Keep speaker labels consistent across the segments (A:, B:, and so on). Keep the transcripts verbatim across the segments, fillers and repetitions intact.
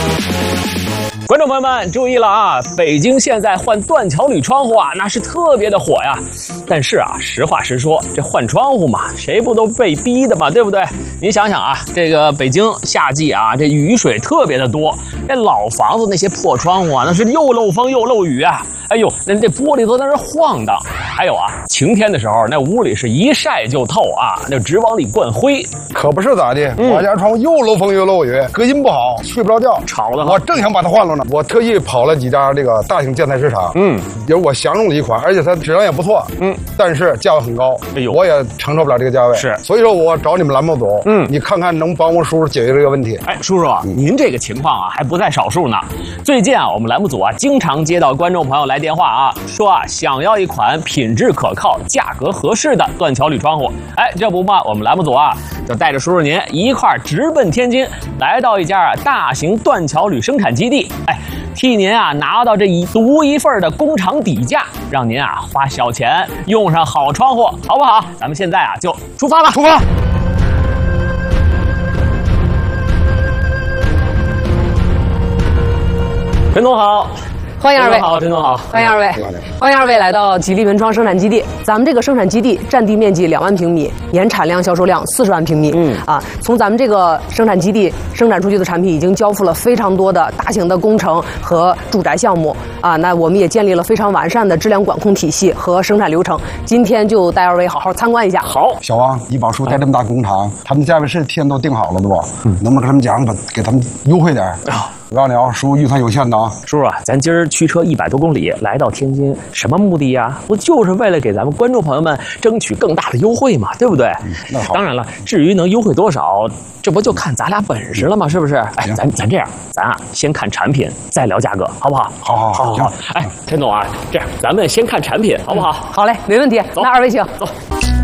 A: 观众朋友们注意了啊！北京现在换断桥铝窗户啊，那是特别的火呀。但是啊，实话实说，这换窗户嘛，谁不都被逼的嘛，对不对？您想想啊，这个北京夏季啊，这雨水特别的多，这老房子那些破窗户啊，那是又漏风又漏雨啊。哎呦，那这玻璃都在那晃荡。还有啊，晴天的时候，那屋里是一晒就透啊，那直往里灌灰。
B: 可不是咋的，嗯、我家窗户又漏风又漏雨，隔音不好，睡不着觉，
A: 吵得
B: 我正想把它换了呢。我特意跑了几家这个大型建材市场，嗯，有我相中的一款，而且它质量也不错，嗯，但是价位很高，哎呦，我也承受不了这个价位，
A: 是，
B: 所以说我找你们栏目组，嗯，你看看能帮我叔叔解决这个问题。
A: 哎，叔叔，您这个情况啊还不在少数呢。最近啊，我们栏目组啊经常接到观众朋友来电话啊，说啊想要一款品质可靠、价格合适的断桥铝窗户。哎，这不嘛，我们栏目组啊就带着叔叔您一块儿直奔天津，来到一家大型断桥铝生产基地，哎，替您啊拿到这一独一份的工厂底价，让您啊花小钱用上好窗户，好不好？咱们现在啊就出发吧，
B: 出发！
A: 陈总好。
C: 欢迎二位，
A: 好，陈总好，
C: 欢迎二位，欢迎二位来到吉利文窗生产基地。咱们这个生产基地占地面积两万平米，年产量、销售量四十万平米。嗯啊，从咱们这个生产基地生产出去的产品，已经交付了非常多的大型的工程和住宅项目啊。那我们也建立了非常完善的质量管控体系和生产流程。今天就带二位好好参观一下。
A: 好，
B: 小王，你宝叔带这么大工厂，他们价位是提前都定好了的不？嗯，能不能跟他们讲，把给他们优惠点啊？我告诉你啊，叔预算有限的啊。
A: 叔叔啊，咱今儿驱车一百多公里来到天津，什么目的呀？不就是为了给咱们观众朋友们争取更大的优惠嘛，对不对？嗯，那好。当然了，至于能优惠多少，这不就看咱俩本事了吗？是不是？哎，咱咱这样，咱啊先看产品，再聊价格，好不好？
B: 好好好
A: 好好。哎，陈总啊，这样咱们先看产品，好不好？
C: 嗯、好嘞，没问题。那二位请
A: 走。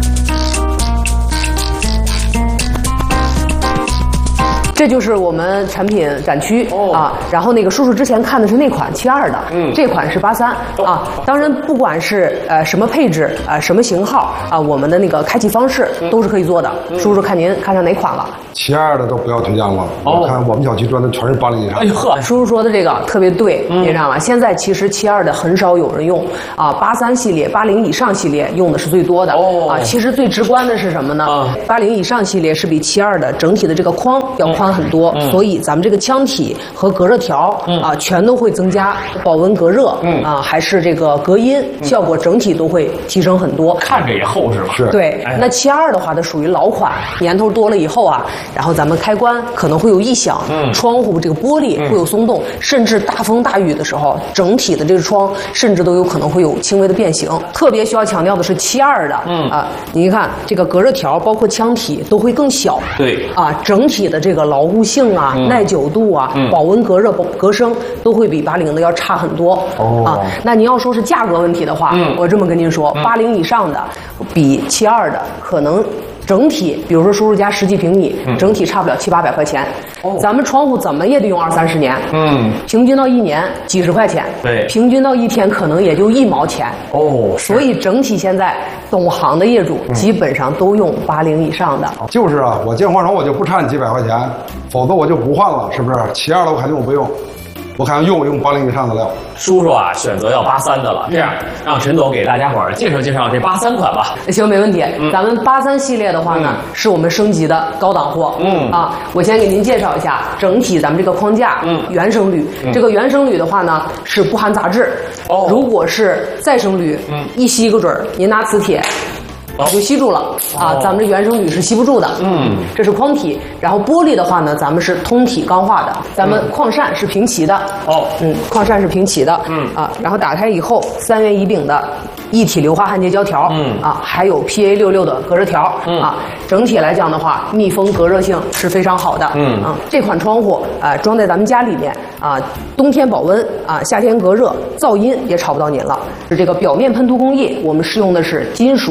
C: 这就是我们产品展区、哦、啊，然后那个叔叔之前看的是那款七二的，嗯，这款是八三啊。当然，不管是呃什么配置啊、呃、什么型号啊，我们的那个开启方式都是可以做的。嗯、叔叔看您看上哪款了？
B: 七二的都不要推荐了，哦、我看我们小区装的全是八零以上。
C: 哎呦呵，叔叔说的这个特别对，嗯、你知道吗？现在其实七二的很少有人用啊，八三系列、八零以上系列用的是最多的。哦啊，其实最直观的是什么呢？八零、啊、以上系列是比七二的整体的这个框要宽很多，嗯、所以咱们这个腔体和隔热条、嗯、啊，全都会增加保温隔热，嗯啊，还是这个隔音、嗯、效果整体都会提升很多。
A: 看着也厚实吧？
B: 是。
C: 对，哎、那七二的话，它属于老款，年头多了以后啊，然后咱们开关可能会有异响，嗯，窗户这个玻璃会有松动，嗯、甚至大风大雨的时候，整体的这个窗甚至都有可能会有轻微的变形。特别需要强调的是七二的，嗯啊，你一看这个隔热条，包括腔体都会更小，
A: 对
C: 啊，整体的这个牢固性啊、嗯、耐久度啊、嗯、保温隔热、隔声都会比八零的要差很多。哦啊，那您要说是价格问题的话，嗯、我这么跟您说，八零、嗯、以上的比七二的可能。整体，比如说叔叔家十几平米，嗯、整体差不了七八百块钱。哦，咱们窗户怎么也得用二三十年。嗯，平均到一年几十块钱。
A: 对，
C: 平均到一天可能也就一毛钱。
A: 哦，
C: 所以整体现在懂行的业主基本上都用八零以上的。
B: 嗯、就是啊，我建换窗我就不差你几百块钱，否则我就不换了，是不是？七二的我肯定我不用。我看用用八零以上的料，
A: 叔叔啊，选择要八三的了。这样，让陈总给大家伙儿介绍介绍这八三款吧。
C: 行，没问题。嗯、咱们八三系列的话呢，嗯、是我们升级的高档货。嗯啊，我先给您介绍一下整体咱们这个框架，嗯，原生铝。嗯、这个原生铝的话呢，是不含杂质。哦，如果是再生铝，嗯，一吸个准儿，您拿磁铁。就吸住了啊！咱们这原生铝是吸不住的，嗯，这是框体。然后玻璃的话呢，咱们是通体钢化的，咱们矿扇是平齐的，哦，嗯，矿扇是平齐的，嗯啊，然后打开以后，三元乙丙的一体硫化焊接胶条，嗯啊，还有 P A 六六的隔热条，嗯啊，整体来讲的话，密封隔热性是非常好的，嗯啊，这款窗户啊装在咱们家里面啊，冬天保温啊，夏天隔热，噪音也吵不到您了。是这个表面喷涂工艺，我们使用的是金属。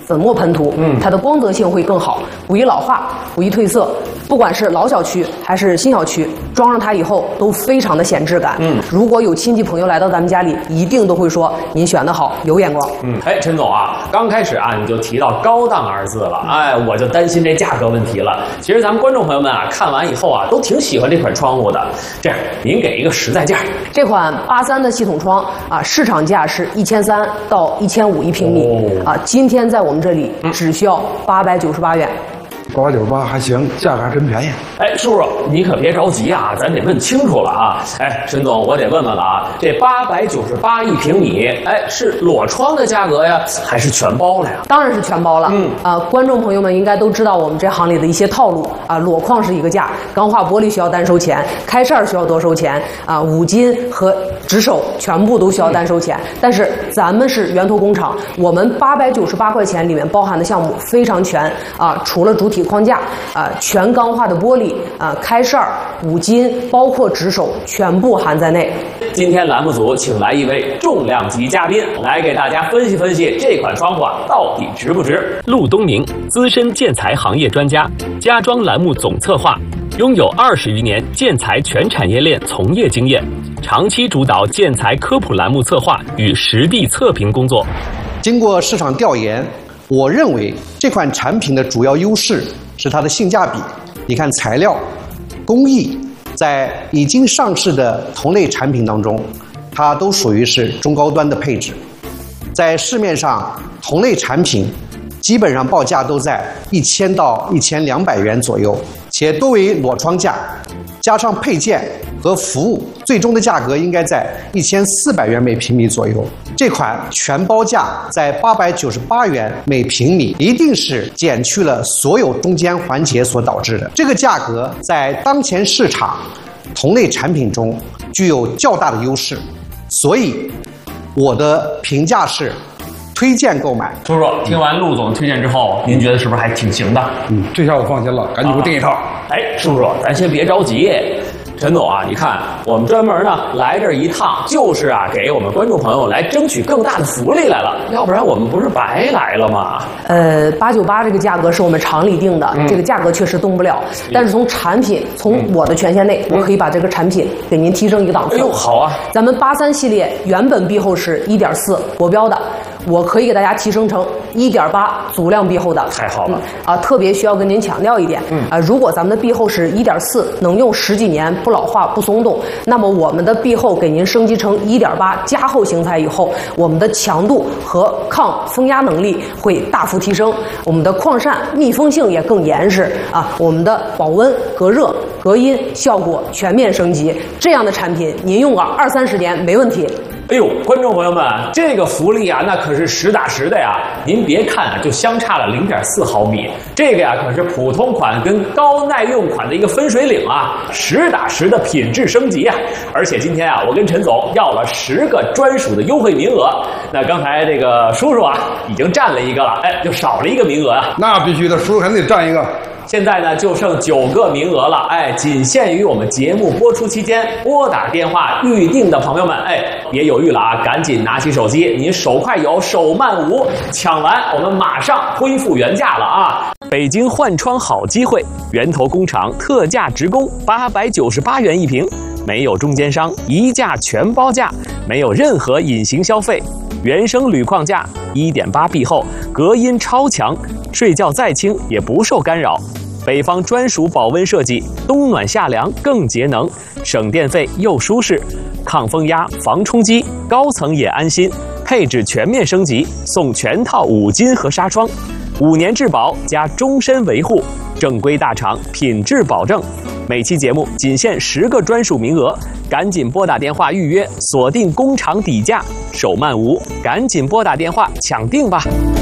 C: 粉末喷涂，嗯，它的光泽性会更好，不易老化，不易褪色。不管是老小区还是新小区，装上它以后都非常的显质感。嗯，如果有亲戚朋友来到咱们家里，一定都会说您选的好，有眼光。
A: 嗯，哎，陈总啊，刚开始啊你就提到高档二字了，哎，我就担心这价格问题了。其实咱们观众朋友们啊，看完以后啊，都挺喜欢这款窗户的。这样，您给一个实在价。
C: 这款八三的系统窗啊，市场价是一千三到一千五一平米、哦、啊，今天在我们这里只需要八百九十八元。
B: 八百九十八还行，价格还真便宜。
A: 哎，叔叔，你可别着急啊，咱得问清楚了啊。哎，沈总，我得问问了啊，这八百九十八一平米，哎，是裸窗的价格呀，还是全包了呀？
C: 当然是全包了。嗯啊，观众朋友们应该都知道我们这行里的一些套路啊，裸框是一个价，钢化玻璃需要单收钱，开扇需要多收钱啊，五金和直手全部都需要单收钱。嗯、但是咱们是源头工厂，我们八百九十八块钱里面包含的项目非常全啊，除了主体框架啊，全钢化的玻璃啊，开扇、五金，包括直手，全部含在内。
A: 今天栏目组请来一位重量级嘉宾，来给大家分析分析这款窗户啊到底值不值。
D: 陆东明，资深建材行业专家，家装栏目总策划，拥有二十余年建材全产业链从业经验，长期主导建材科普栏目策划与实地测评工作。
E: 经过市场调研，我认为这款产品的主要优势是它的性价比。你看材料、工艺，在已经上市的同类产品当中，它都属于是中高端的配置。在市面上，同类产品基本上报价都在一千到一千两百元左右，且多为裸窗价，加上配件和服务，最终的价格应该在一千四百元每平米左右。这款全包价在八百九十八元每平米，一定是减去了所有中间环节所导致的。这个价格在当前市场同类产品中具有较大的优势，所以我的评价是推荐购买。
A: 叔叔，听完陆总推荐之后，您觉得是不是还挺行的？
B: 嗯，这下我放心了，赶紧给我订一套。啊、
A: 哎，叔叔，咱先别着急。陈总啊，你看我们专门呢来这一趟，就是啊给我们观众朋友来争取更大的福利来了，要不然我们不是白来了吗？
C: 呃，八九八这个价格是我们厂里定的，嗯、这个价格确实动不了。但是从产品，从我的权限内，嗯、我可以把这个产品给您提升一个档次。
A: 哎呦，好啊！咱
C: 们八三系列原本壁厚是一点四国标的，我可以给大家提升成一点八足量壁厚的。
A: 太好了！
C: 嗯、啊，特别需要跟您强调一点，嗯啊，如果咱们的壁厚是一点四，能用十几年。不老化不松动，那么我们的壁厚给您升级成一点八加厚型材以后，我们的强度和抗风压能力会大幅提升，我们的框扇密封性也更严实啊，我们的保温、隔热、隔音效果全面升级。这样的产品您用个二三十年没问题。
A: 哎呦，观众朋友们，这个福利啊，那可是实打实的呀！您别看啊，就相差了零点四毫米，这个呀可是普通款跟高耐用款的一个分水岭啊，实打实的品质升级啊！而且今天啊，我跟陈总要了十个专属的优惠名额。那刚才这个叔叔啊，已经占了一个了，哎，就少了一个名额啊。
B: 那必须的，叔叔肯定得占一个。
A: 现在呢，就剩九个名额了，哎，仅限于我们节目播出期间拨打电话预定的朋友们，哎，别犹豫了啊，赶紧拿起手机，您手快有，手慢无，抢完我们马上恢复原价了啊！
D: 北京换窗好机会，源头工厂特价直供，八百九十八元一平，没有中间商，一价全包价，没有任何隐形消费。原生铝框架，一点八壁厚，隔音超强，睡觉再轻也不受干扰。北方专属保温设计，冬暖夏凉更节能，省电费又舒适，抗风压、防冲击，高层也安心。配置全面升级，送全套五金和纱窗，五年质保加终身维护，正规大厂，品质保证。每期节目仅限十个专属名额，赶紧拨打电话预约，锁定工厂底价，手慢无，赶紧拨打电话抢定吧。